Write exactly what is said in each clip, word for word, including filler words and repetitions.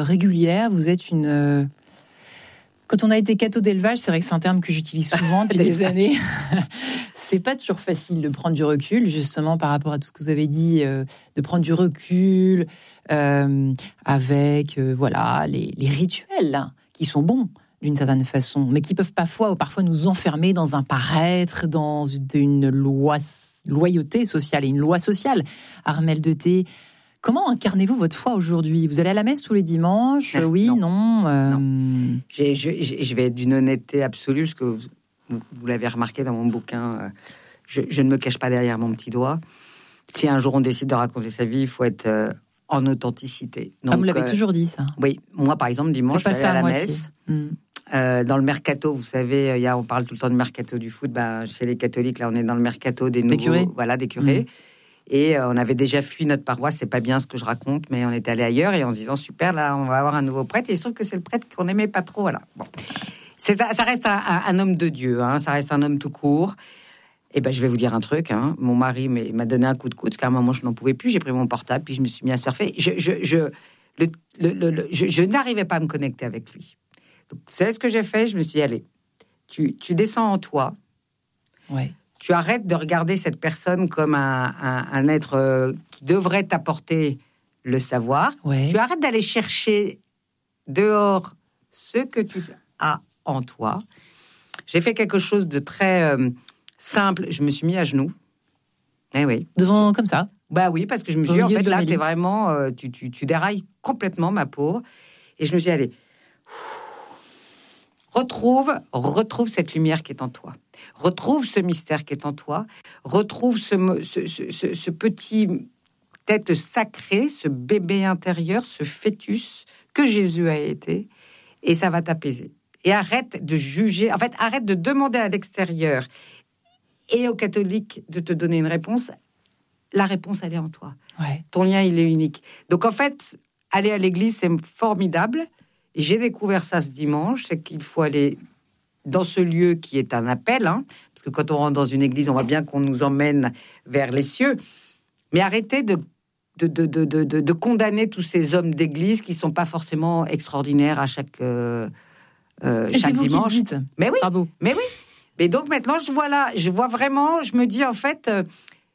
euh, régulière. Vous êtes une... Euh... Quand on a été catho d'élevage, c'est vrai que c'est un terme que j'utilise souvent depuis des années. C'est pas toujours facile de prendre du recul, justement, par rapport à tout ce que vous avez dit, euh, de prendre du recul euh, avec euh, voilà, les, les rituels hein, qui sont bons d'une certaine façon, mais qui peuvent parfois, parfois nous enfermer dans un paraître, dans une loi, loyauté sociale et une loi sociale. Armelle de Thé, comment incarnez-vous votre foi aujourd'hui ? Vous allez à la messe tous les dimanches ? euh, Oui, non, non, euh... non. J'ai, je, je vais être d'une honnêteté absolue, parce que vous, vous l'avez remarqué dans mon bouquin, euh, je, je ne me cache pas derrière mon petit doigt. Si un jour on décide de raconter sa vie, il faut être euh, en authenticité. Donc, ah, vous l'avez euh, toujours dit, ça. Oui, moi par exemple, dimanche, je vais aller à la moitié. messe. Mmh. Euh, dans le mercato, vous savez, y a, on parle tout le temps du mercato du foot. Ben, chez les catholiques, là, on est dans le mercato des nouveaux, des curés. Voilà, des curés. Mmh. Et euh, on avait déjà fui notre paroisse. C'est pas bien ce que je raconte, mais on est allé ailleurs et en se disant super, là, on va avoir un nouveau prêtre. Et il se trouve que c'est le prêtre qu'on aimait pas trop. Voilà. Bon. C'est, ça reste un, un, un homme de Dieu. Hein, ça reste un homme tout court. Et ben, je vais vous dire un truc. Hein. Mon mari m'a donné un coup de coude, parce qu'à un moment, je n'en pouvais plus. J'ai pris mon portable, puis je me suis mis à surfer. Je, je, je, le, le, le, le, je, je n'arrivais pas à me connecter avec lui. Donc, vous savez ce que j'ai fait ? Je me suis dit, allez, tu, tu descends en toi. Ouais. Tu arrêtes de regarder cette personne comme un, un, un être euh, qui devrait t'apporter le savoir. Ouais. Tu arrêtes d'aller chercher dehors ce que tu as en toi. J'ai fait quelque chose de très euh, simple. Je me suis mis à genoux. Eh oui. Devant, comme ça ? Bah oui, parce que je me suis dit, en fait, là, t'es vraiment, euh, tu, tu, tu dérailles complètement, ma pauvre. Et je me suis dit, allez, retrouve, retrouve cette lumière qui est en toi. Retrouve ce mystère qui est en toi. Retrouve ce, ce, ce, ce petit tête sacrée, ce bébé intérieur, ce fœtus que Jésus a été. Et ça va t'apaiser. Et arrête de juger. En fait, arrête de demander à l'extérieur et aux catholiques de te donner une réponse. La réponse, elle est en toi. Ouais. Ton lien, il est unique. Donc, en fait, aller à l'église, c'est formidable. Et j'ai découvert ça ce dimanche, c'est qu'il faut aller dans ce lieu qui est un appel, hein, parce que quand on rentre dans une église, on voit bien qu'on nous emmène vers les cieux. Mais arrêtez de, de, de, de, de, de condamner tous ces hommes d'église qui ne sont pas forcément extraordinaires à chaque, euh, euh, Et chaque c'est vous dimanche. Qui le dites. Mais oui, Bravo. mais oui. Mais donc maintenant, je vois là, je vois vraiment, je me dis en fait, euh,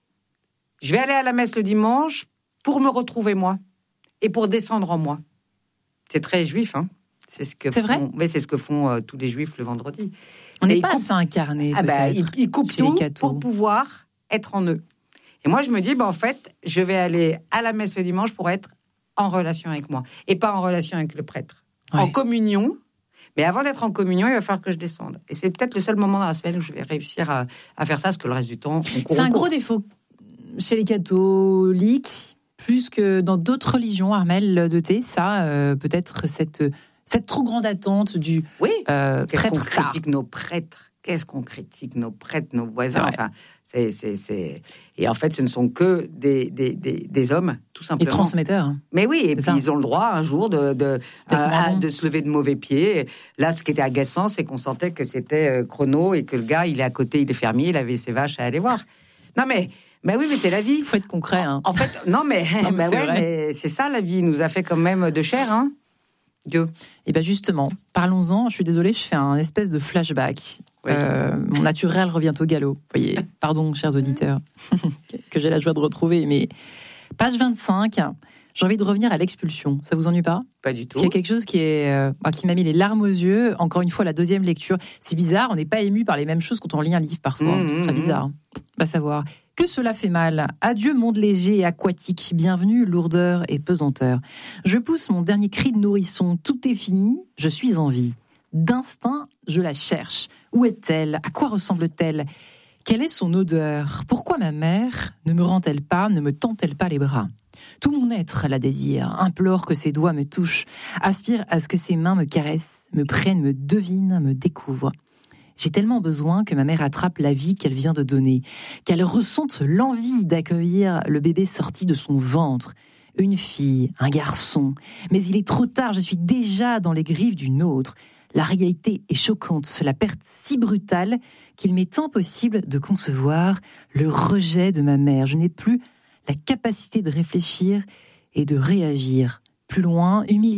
je vais aller à la messe le dimanche pour me retrouver moi et pour descendre en moi. C'est très juif, hein. C'est ce que c'est font, vrai. Oui, c'est ce que font euh, tous les juifs le vendredi. On n'est c'est, pas coupe, assez incarné. Ah bah, ils, ils coupent tout pour pouvoir être en eux. Et moi, je me dis, bah, en fait, je vais aller à la messe le dimanche pour être en relation avec moi et pas en relation avec le prêtre. Ouais. En communion. Mais avant d'être en communion, il va falloir que je descende. Et c'est peut-être le seul moment dans la semaine où je vais réussir à, à faire ça, parce que le reste du temps, on court. C'est un court. gros défaut chez les catholiques, plus que dans d'autres religions, Armelle de Thé, ça, euh, peut-être cette, cette trop grande attente du oui. euh, Qu'est-ce prêtre. qu'on critique nos prêtres ? Qu'est-ce qu'on critique nos prêtres, nos voisins ? C'est enfin, c'est, c'est, c'est... Et en fait, ce ne sont que des, des, des, des hommes, tout simplement. Les transmetteurs. Mais oui, et c'est puis ça. Ils ont le droit un jour de, de, euh, de se lever de mauvais pied. Là, ce qui était agaçant, c'est qu'on sentait que c'était euh, chrono et que le gars, il est à côté, il est fermier, il avait ses vaches à aller voir. Non mais... Mais oui, mais c'est la vie. Il faut être concret. Hein. En fait, non, mais, non, mais, bah c'est ouais, mais c'est ça, la vie. Il nous a fait quand même de chair, hein, Dieu. Et bien justement, parlons-en. Je suis désolée, je fais un espèce de flashback. Oui. Euh, mon naturel revient au galop. Vous voyez, pardon, chers auditeurs, que j'ai la joie de retrouver. Mais page vingt-cinq, j'ai envie de revenir à l'expulsion. Ça vous ennuie pas ? Pas du tout. Il y a quelque chose qui, est, euh, qui m'a mis les larmes aux yeux. Encore une fois, la deuxième lecture. C'est bizarre, on n'est pas ému par les mêmes choses quand on lit un livre parfois. Mmh, c'est très bizarre. Va savoir. Que cela fait mal. Adieu monde léger et aquatique. Bienvenue lourdeur et pesanteur. Je pousse mon dernier cri de nourrisson. Tout est fini, je suis en vie. D'instinct, je la cherche. Où est-elle ? À quoi ressemble-t-elle ? Quelle est son odeur ? Pourquoi ma mère ne me rend-elle pas, ne me tend-elle pas les bras ? Tout mon être la désire, implore que ses doigts me touchent, aspire à ce que ses mains me caressent, me prennent, me devinent, me découvrent. J'ai tellement besoin que ma mère attrape la vie qu'elle vient de donner, qu'elle ressente l'envie d'accueillir le bébé sorti de son ventre. Une fille, un garçon. Mais il est trop tard, je suis déjà dans les griffes d'une autre. La réalité est choquante, la perte si brutale qu'il m'est impossible de concevoir le rejet de ma mère. Je n'ai plus la capacité de réfléchir et de réagir. Plus loin, humilié.